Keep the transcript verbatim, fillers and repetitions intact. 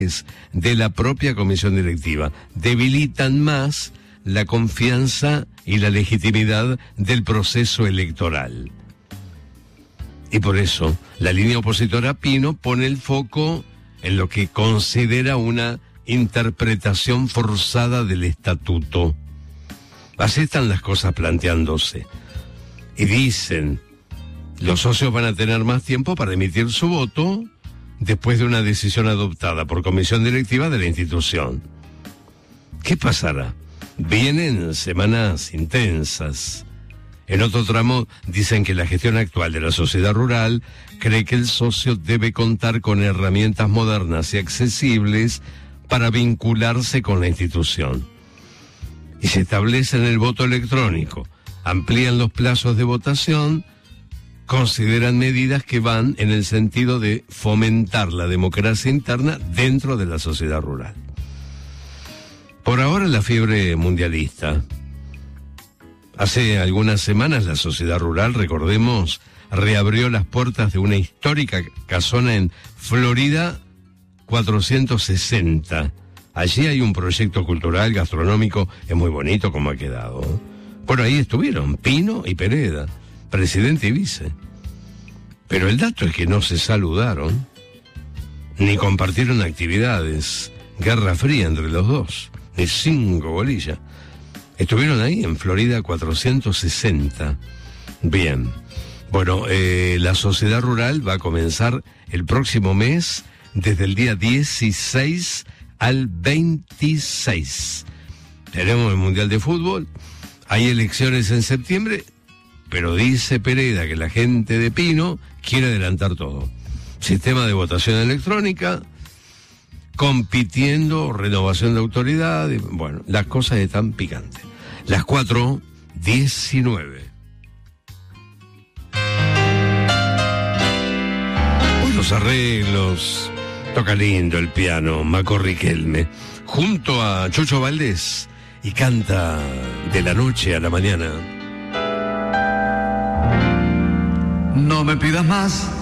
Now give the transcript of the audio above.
de la propia comisión directiva. Debilitan más la confianza y la legitimidad del proceso electoral. Y por eso, la línea opositora Pino pone el foco en lo que considera una interpretación forzada del estatuto. Así están las cosas planteándose. Y dicen, los socios van a tener más tiempo para emitir su voto después de una decisión adoptada por comisión directiva de la institución. ¿Qué pasará? Vienen semanas intensas. En otro tramo dicen que la gestión actual de la sociedad rural cree que el socio debe contar con herramientas modernas y accesibles para vincularse con la institución. Y se establecen el voto electrónico, amplían los plazos de votación, consideran medidas que van en el sentido de fomentar la democracia interna dentro de la sociedad rural. Por ahora la fiebre mundialista. Hace algunas semanas la sociedad rural, recordemos, reabrió las puertas de una histórica casona en Florida cuatrocientos sesenta. Allí hay un proyecto cultural, gastronómico, es muy bonito como ha quedado. Bueno, ahí estuvieron Pino y Pereda, presidente y vice. Pero el dato es que no se saludaron, ni compartieron actividades. Guerra fría entre los dos, de cinco bolillas. Estuvieron ahí en Florida cuatrocientos sesenta. Bien. Bueno, eh, la sociedad rural va a comenzar el próximo mes, desde el día dieciséis al veintiséis. Tenemos el Mundial de Fútbol, hay elecciones en septiembre, pero dice Pereda que la gente de Pino quiere adelantar todo. Sistema de votación electrónica, compitiendo, renovación de autoridad, bueno, las cosas están picantes. Las cuatro diecinueve. Uy, los arreglos, toca lindo el piano, Maco Riquelme, junto a Chucho Valdés, y canta De la noche a la mañana. No me pidas más,